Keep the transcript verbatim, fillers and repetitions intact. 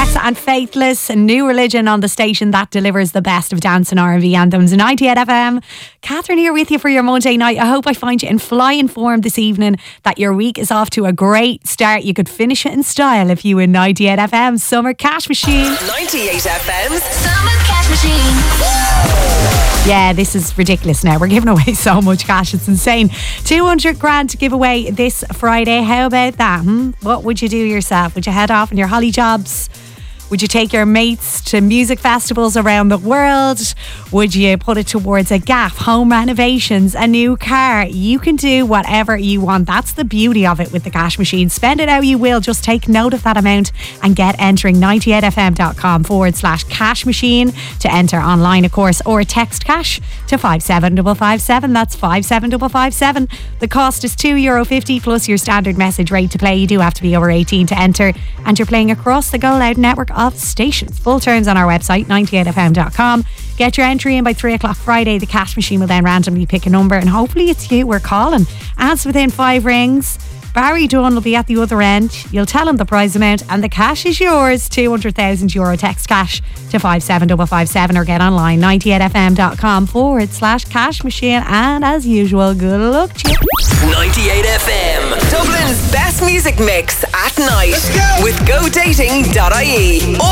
Rex and Faithless, a new religion on the station that delivers the best of dance and R and B anthems. ninety-eight F M. Catherine here with you for your Monday night. I hope I find you in flying form this evening, that your week is off to a great start. You could finish it in style if you win ninety-eight F M's Summer Cash Machine. ninety-eight F M's Summer Cash Machine. Yeah, this is ridiculous now. We're giving away so much cash. It's insane. two hundred grand to give away this Friday. How about that? Hmm? What would you do yourself? Would you head off on your holly jobs? Would you take your mates to music festivals around the world? Would you put it towards a gaff, home renovations, a new car? You can do whatever you want. That's the beauty of it with the cash machine. Spend it how you will. Just take note of that amount and get entering ninety-eight fm.com forward slash cash machine to enter online, of course, or text cash to five seven five five seven. That's five seven five five seven. The cost is two euro fifty plus your standard message rate to play. You do have to be over eighteen to enter, and you're playing across the Go Loud network of stations. Full terms on our website, ninety-eight f m dot com. Get your entry in by three o'clock Friday. The cash machine will then randomly pick a number, and hopefully it's you we're calling. Answer within five rings. Barry Dunn will be at the other end. You'll tell him the prize amount and the cash is yours. two hundred thousand euro text cash to five seven five five seven or get online ninety-eight f m dot com forward slash cash machine. And as usual, good luck to you. ninety-eight F M, Dublin's best music mix at night with go dating dot I E.